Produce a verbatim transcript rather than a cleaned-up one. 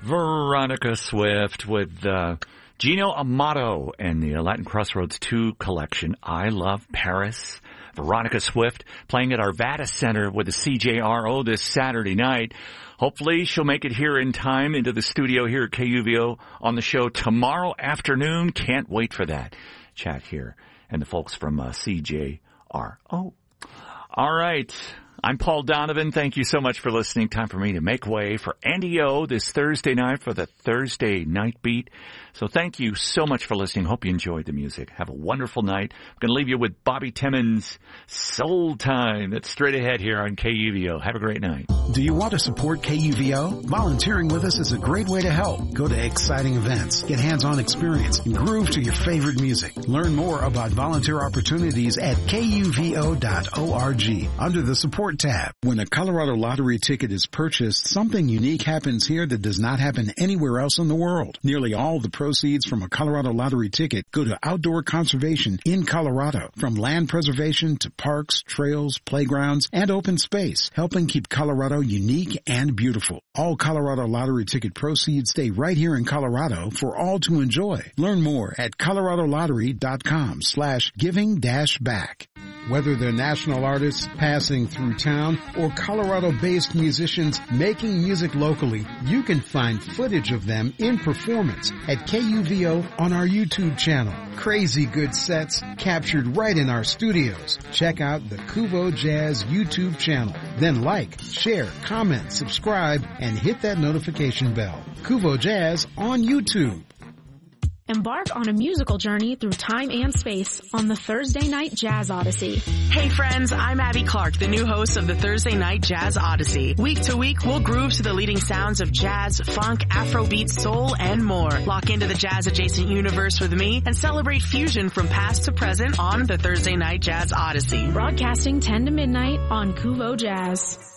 Veronica Swift with uh, Gino Amato and the Latin Crossroads two collection, I Love Paris. Veronica Swift playing at Arvada Center with the C J R O this Saturday night. Hopefully she'll make it here in time into the studio here at K U V O on the show tomorrow afternoon. Can't wait for that chat here. And the folks from uh, C J R O. All right. I'm Paul Donovan. Thank you so much for listening. Time for me to make way for Andy O this Thursday night for the Thursday Night Beat. So thank you so much for listening. Hope you enjoyed the music. Have a wonderful night. I'm going to leave you with Bobby Timmons' Soul Time. That's straight ahead here on K U V O. Have a great night. Do you want to support K U V O? Volunteering with us is a great way to help. Go to exciting events, get hands-on experience, and groove to your favorite music. Learn more about volunteer opportunities at K U V O dot org under the support tab. When a Colorado Lottery ticket is purchased, something unique happens here that does not happen anywhere else in the world. Nearly all the proceeds from a Colorado Lottery ticket go to outdoor conservation in Colorado, from land preservation to parks, trails, playgrounds, and open space, helping keep Colorado unique and beautiful. All Colorado Lottery ticket proceeds stay right here in Colorado for all to enjoy. Learn more at colorado lottery dot com slash giving dash back. Whether they're national artists passing through town or Colorado-based musicians making music locally, you can find footage of them in performance at K U V O on our YouTube channel. Crazy good sets captured right in our studios. Check out the Kuvo Jazz YouTube channel. Then like, share, comment, subscribe, and hit that notification bell. Kuvo Jazz on YouTube. Embark on a musical journey through time and space on the Thursday Night Jazz Odyssey. Hey friends, I'm Abby Clark, the new host of the Thursday Night Jazz Odyssey. Week to week, we'll groove to the leading sounds of jazz, funk, Afrobeat, soul, and more. Lock into the jazz-adjacent universe with me and celebrate fusion from past to present on the Thursday Night Jazz Odyssey. Broadcasting ten to midnight on Kuvo Jazz.